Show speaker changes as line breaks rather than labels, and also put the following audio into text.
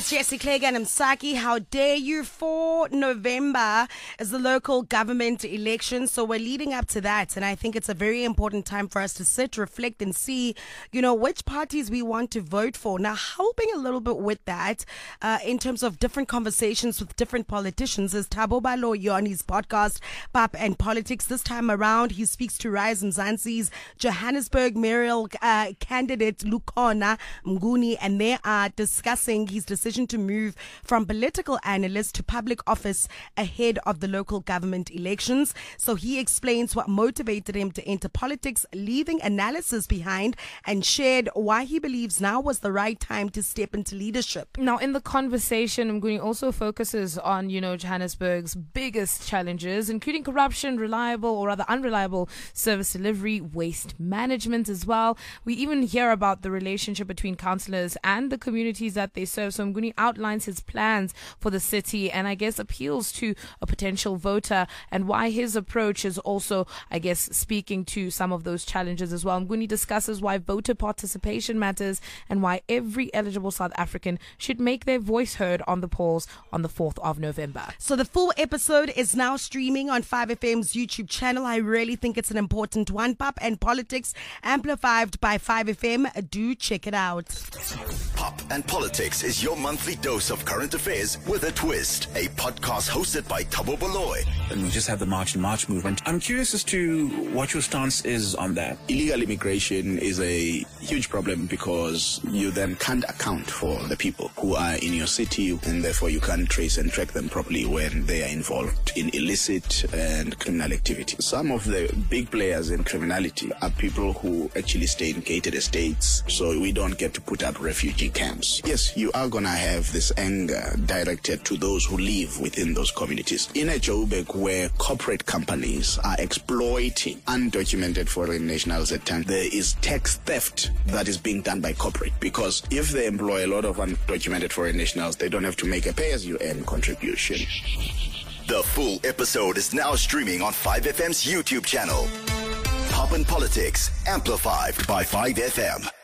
It's Jesse Clegg and Msaki. How dare you? 4 November is the local government election. So we're leading up to that. And I think it's a very important time for us to sit, reflect and see, which parties we want to vote for. Now, helping a little bit with that in terms of different conversations with different politicians is Thabo Baloyi on his podcast, Pap and Politics. This time around, he speaks to Rise Mzansi's Johannesburg mayoral candidate Lukhona Mnguni, and they are discussing his decision to move from political analyst to public office ahead of the local government elections. So he explains what motivated him to enter politics, leaving analysis behind, and shared why he believes now was the right time to step into leadership.
Now, in the conversation, Mnguni also focuses on, Johannesburg's biggest challenges, including corruption, reliable or rather unreliable service delivery, waste management as well. We even hear about the relationship between councillors and the communities that they serve. So Mnguni outlines his plans for the city and I guess appeals to a potential voter and why his approach is also, speaking to some of those challenges as well. Mnguni discusses why voter participation matters and why every eligible South African should make their voice heard on the polls on the 4th of November.
So the full episode is now streaming on 5FM's YouTube channel. I really think it's an important one. Pop and Politics, amplified by 5FM. Do check it out.
Pop and Politics is your monthly dose of current affairs with a twist. A podcast hosted by Thabo Baloyi.
And we just have the March and March movement. I'm curious as to what your stance is on that.
Illegal immigration is a huge problem because you then can't account for the people who are in your city, and therefore you can't trace and track them properly when they are involved in illicit and criminal activity. Some of the big players in criminality are people who actually stay in gated estates, so we don't get to put up refugee camps. Yes, you are going to have this anger directed to those who live within those communities. In a Joburg where corporate companies are exploiting undocumented foreign nationals at times, there is tax theft that is being done by corporate, because if they employ a lot of undocumented foreign nationals, they don't have to make a pay-as-you-earn contribution.
The full episode is now streaming on 5FM's YouTube channel. Pop and Politics, amplified by 5FM.